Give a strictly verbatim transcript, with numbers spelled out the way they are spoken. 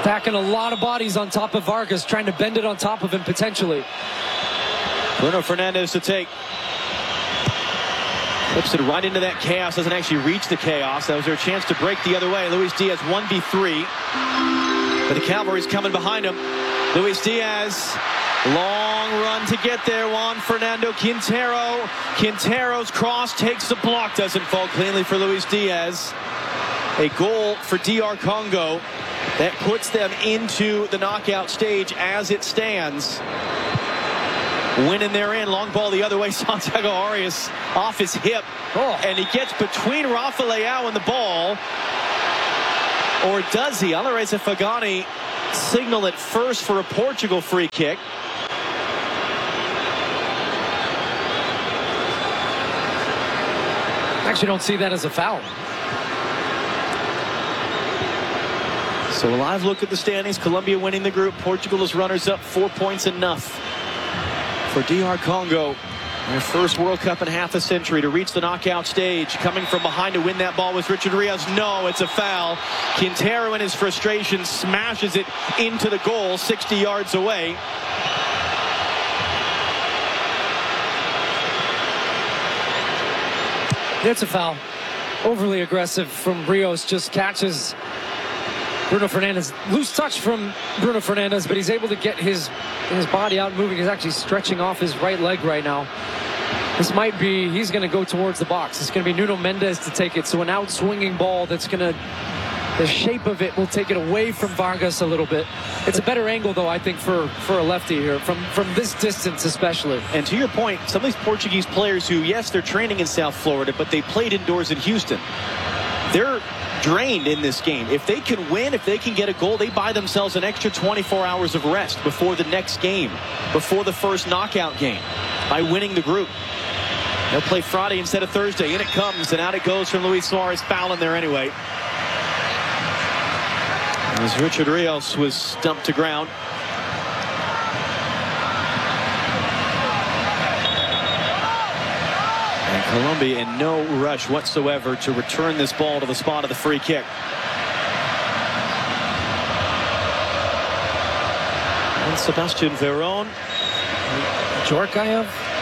Stacking a lot of bodies on top of Vargas, trying to bend it on top of him potentially. Bruno Fernandes to take. Flips it right into that chaos. Doesn't actually reach the chaos. That was their chance to break the other way. Luis Diaz one v three. But the Cavalry's coming behind him. Luis Diaz. Long run to get there. Juan Fernando Quintero. Quintero's cross takes the block. Doesn't fall cleanly for Luis Diaz. A goal for D R Congo. That puts them into the knockout stage as it stands. Winning their in. Long ball the other way. Santiago Arias off his hip. Oh. And he gets between Rafa Leao and the ball. Or does he? Alireza Fagani signal it first for a Portugal free kick. I actually don't see that as a foul. So a live look at the standings. Colombia winning the group. Portugal is runners up. Four points enough for D R Congo. Their first World Cup in half a century to reach the knockout stage. Coming from behind to win that ball was Richard Rios. No, it's a foul. Quintero in his frustration smashes it into the goal sixty yards away. It's a foul. Overly aggressive from Rios. Just catches Bruno Fernandes. Loose touch from Bruno Fernandes, but he's able to get his his body out moving. He's actually stretching off his right leg right now. This might be, he's going to go towards the box. It's going to be Nuno Mendes to take it. So an out swinging ball that's going to, the shape of it will take it away from Vargas a little bit. It's a better angle, though, I think, for, for a lefty here, from, from this distance especially. And to your point, some of these Portuguese players who, yes, they're training in South Florida, but they played indoors in Houston. They're drained in this game. If they can win, if they can get a goal, they buy themselves an extra twenty-four hours of rest before the next game, before the first knockout game, by winning the group. They'll play Friday instead of Thursday. In it comes, and out it goes from Luis Suarez. Foul in there anyway. As Richard Rios was stumped to ground. And Colombia in no rush whatsoever to return this ball to the spot of the free kick. And Sebastian Veron. Djorkaeff